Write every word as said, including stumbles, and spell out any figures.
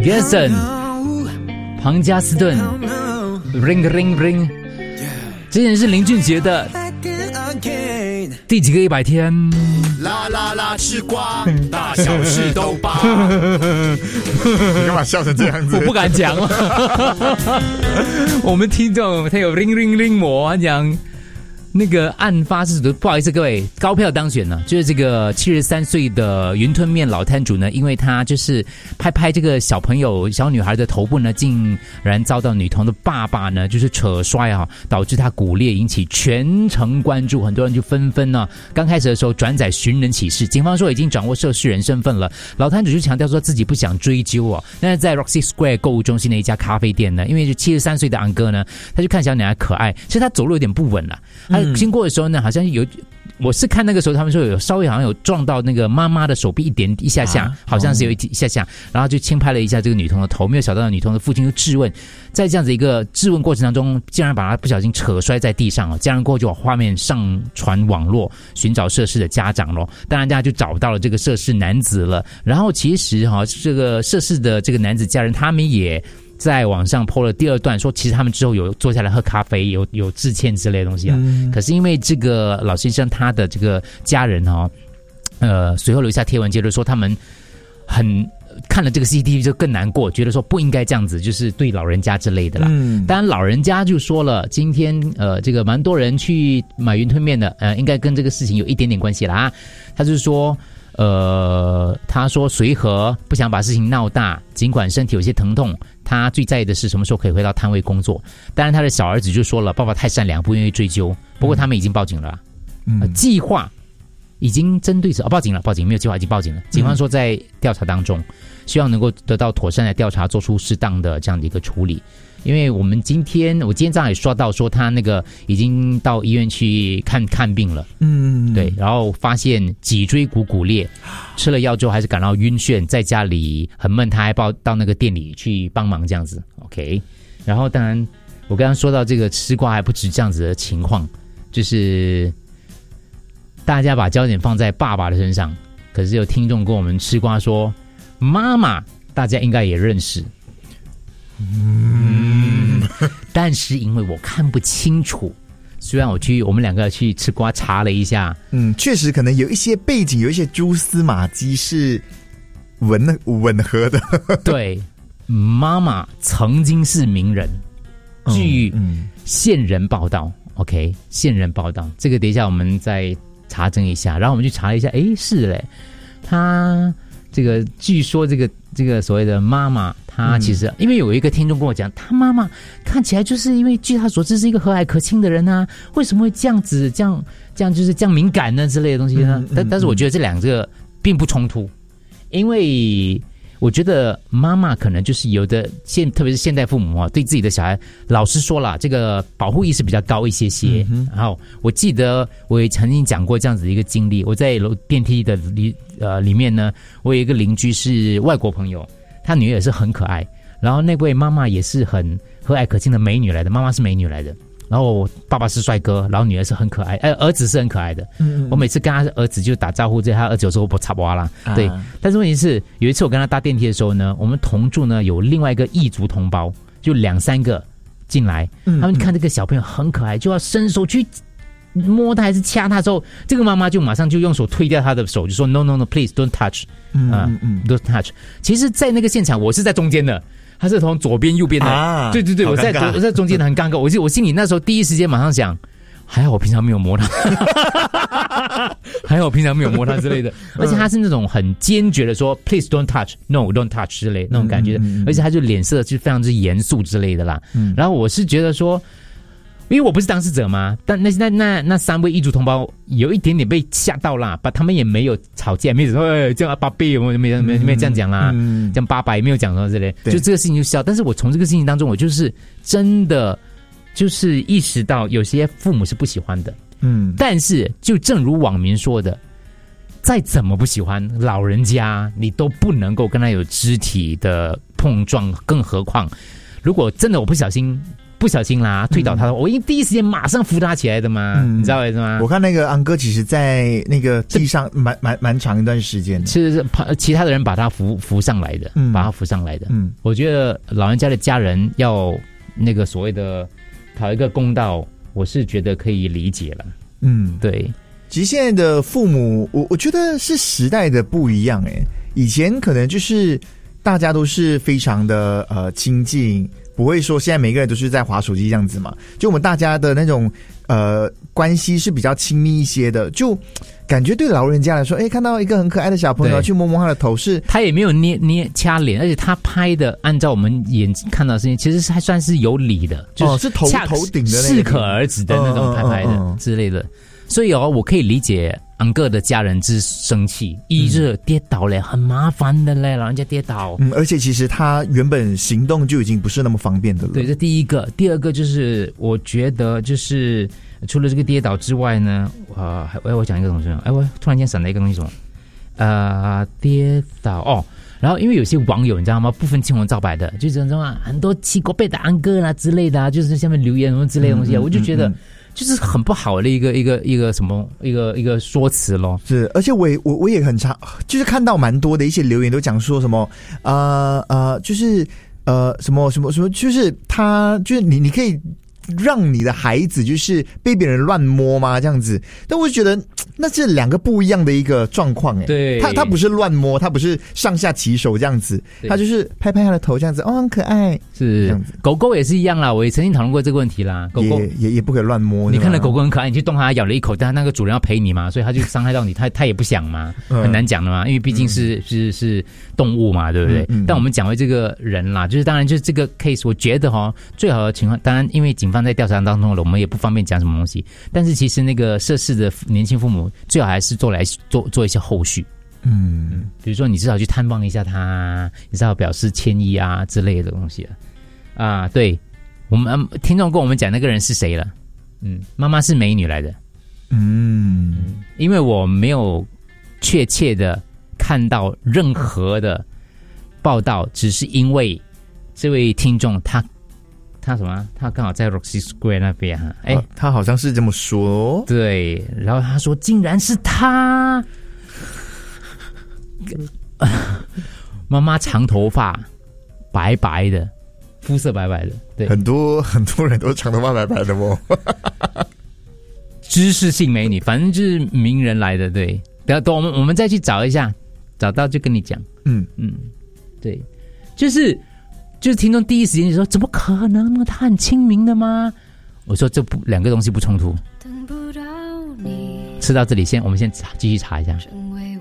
Gerson 庞加斯顿 Ring Ring Ring， 之前是林俊杰的第几个一百天？ 啦啦啦，吃瓜，大小事都罢。你干嘛笑成这样子？ 我不敢讲了。我们听众他有 ring ring ring 魔，他讲那个案发是不好意思各位，高票当选呢，就是这个七十三岁的云吞面老摊主呢，因为他就是拍拍这个小朋友小女孩的头部呢，竟然遭到女童的爸爸呢就是扯摔啊，导致他骨裂，引起全城关注，很多人就纷纷呢，刚开始的时候转载寻人启事，警方说已经掌握涉事人身份了，老摊主就强调说自己不想追究哦。但是在 Roxy Square 购物中心的一家咖啡店呢，因为就七十三岁的昂哥呢，他就看小女孩可爱，其实他走路有点不稳了，他经过的时候呢，好像有，我是看那个时候他们说有稍微好像有撞到那个妈妈的手臂一点一下下，啊、好像是有一一下下，然后就轻拍了一下这个女童的头，没有想到女童的父亲就质问，在这样子一个质问过程当中，竟然把她不小心扯摔在地上哦，家人过后就把画面上传网络，寻找涉事的家长咯，当然大家就找到了这个涉事男子了，然后其实哈、哦，这个涉事的这个男子家人他们也在网上 po 了第二段，说其实他们之后有坐下来喝咖啡，有有致歉之类的东西啊。嗯、可是因为这个老先生他的这个家人哦，呃，随后留下贴文，接着说他们很看了这个 C C T V 就更难过，觉得说不应该这样子，就是对老人家之类的啦。嗯，当然老人家就说了，今天呃这个蛮多人去买云吞面的，呃，应该跟这个事情有一点点关系啦。他就是说。呃，他说随和，不想把事情闹大，尽管身体有些疼痛，他最在意的是什么时候可以回到摊位工作。当然他的小儿子就说了，爸爸太善良，不愿意追究，不过他们已经报警了、嗯呃、计划已经针对着、哦、报警了报警没有计划已经报警了，警方说在调查当中，希望能够得到妥善的调查，做出适当的这样的一个处理。因为我们今天我今天早上也刷到说他那个已经到医院去看看病了，嗯，对，然后发现脊椎骨骨裂，吃了药之后还是感到晕眩，在家里很闷，他还报到那个店里去帮忙这样子 ，OK。然后当然我刚刚说到这个吃瓜还不止这样子的情况，就是大家把焦点放在爸爸的身上，可是有听众跟我们吃瓜说，妈妈大家应该也认识。嗯，但是因为我看不清楚，虽然我去我们两个去吃瓜查了一下， 嗯，确实可能有一些背景，有一些蛛丝马迹是吻吻合的。 对，妈妈曾经是名人，据线人报道、嗯嗯、，OK， 线人报道，这个等一下我们再查证一下。然后我们去查了一下，诶，是嘞，他这个据说这个这个所谓的妈妈。他其实、嗯、因为有一个听众跟我讲，他妈妈看起来就是因为据他所知是一个和蔼可亲的人啊，为什么会这样子这样这样就是这样敏感呢之类的东西呢？嗯嗯、但但是我觉得这两个并不冲突，因为我觉得妈妈可能就是有的现特别是现代父母啊，对自己的小孩，老实说了，这个保护意识比较高一些些。嗯、然后我记得我也曾经讲过这样子的一个经历，我在楼电梯的里呃里面呢，我有一个邻居是外国朋友。他女儿也是很可爱，然后那位妈妈也是很和蔼可亲的美女来的，妈妈是美女来的，然后爸爸是帅哥，然后女儿是很可爱，哎，儿子是很可爱的。嗯，我每次跟他儿子就打招呼，这他儿子有时候不插哇啦，对。啊、但是问题是，有一次我跟他搭电梯的时候呢，我们同住呢有另外一个异族同胞，就两三个进来，嗯、他们看这个小朋友很可爱，就要伸手去摸他还是掐他的时候，这个妈妈就马上就用手推掉他的手，就说 no no no please don't touch， 嗯嗯嗯 don't touch。其实，在那个现场我是在中间的，他是从左边右边的，啊、对对对，我在我在中间的很尴尬。我就我心里那时候第一时间马上想，还好我平常没有摸他，还好我平常没有摸他之类的。而且他是那种很坚决的说 please don't touch no don't touch 之类的那种感觉的，嗯嗯嗯、而且他就脸色就非常之严肃之类的啦。嗯、然后我是觉得说。因为我不是当事者嘛，但那那那那三位异族同胞有一点点被吓到啦，把他们也没有吵架，没有说哎这样八倍，我没有没有没有这样讲啦，嗯、这样八百也没有讲到这类，就这个事情就笑。但是我从这个事情当中，我就是真的就是意识到有些父母是不喜欢的，嗯，但是就正如网民说的，再怎么不喜欢老人家，你都不能够跟他有肢体的碰撞，更何况如果真的我不小心。 不小心啦推倒他，嗯、我因第一时间马上扶他起来的嘛，嗯、你知道为什么吗？ 我看那个安哥其实在那个地上蛮蛮蛮长一段时间的， 其实是其他的人把他扶扶上来的，嗯、把他扶上来的。嗯，我觉得老人家的家人要那个所谓的讨一个公道，我是觉得可以理解了。嗯，对。 其实现在的父母，我我觉得是时代的不一样诶。以前可能就是大家都是非常的呃亲近，不会说现在每个人都是在滑手机这样子嘛。就我们大家的那种呃关系是比较亲密一些的，就感觉对老人家来说，哎，看到一个很可爱的小朋友去摸摸他的头，是他也没有捏捏掐脸，而且他拍的按照我们眼看到的事情，其实还算是有理的，就是、 哦、是头头顶的那适可而止的那种拍拍的、嗯嗯嗯、之类的。所以哦，我可以理解安哥的家人之生气，一是跌倒嘞，很麻烦的嘞，老人家跌倒。 嗯，而且其实他原本行动就已经不是那么方便的了。 对，这第一个。第二个就是，我觉得就是除了这个跌倒之外呢，呃，还我讲一个东西，哎，我突然间闪了一个东西什么？呃，跌倒哦。然后因为有些网友你知道吗，不分青红皂白的，就是什么很多七国背的安哥啦之类的啊，就是下面留言什么之类的东西、啊，嗯嗯、我就觉得。嗯就是很不好的一个一个一个什么一个一个说辞咯。 是，而且我也我我也很常就是看到蛮多的一些留言都讲说什么呃呃就是呃什么什么什么，就是他就是你你可以让你的孩子就是被别人乱摸吗？这样子，但我就觉得那是两个不一样的一个状况哎。 对， 他他不是乱摸，他不是上下其手这样子，他就是拍拍他的头这样子，哦，很可爱， 是这样子。狗狗也是一样啦，我也曾经讨论过这个问题啦。狗狗也, 也也不可以乱摸。 你看到狗狗很可爱，你去动它，咬了一口，但那个主人要陪你嘛，所以他就伤害到你，他他也不想嘛，很难讲的嘛，因为毕竟是、嗯、是是动物嘛，对不对？嗯嗯、但我们讲回这个人啦，就是当然就是这个 case， 我觉得哈，最好的情况，当然因为警方在调查当中了，我们也不方便讲什么东西，但是其实那个涉事的年轻父母最好还是做来做做一些后续。嗯，比如说你至少去探望一下他，你至少表示歉意啊之类的东西啊。啊，对，我们、嗯、听众跟我们讲那个人是谁了？嗯，妈妈是美女来的。嗯，因为我没有确切的看到任何的报道，只是因为这位听众他他什么？他刚好在 Roxy Square 那边哈。哎、 啊，他好像是这么说。 对，然后他说竟然是他。妈妈长头发，白白的，肤色白白的，对， 很多很多人都长头发白白的哦。 知识性美女，反正就是名人来的，对。等等，我们我们再去找一下，找到就跟你讲。嗯嗯，对，就是就是听众第一时间就说，怎么可能呢？他很亲民的吗？我说这不两个东西不冲突。吃到这里先，我们先继续查一下。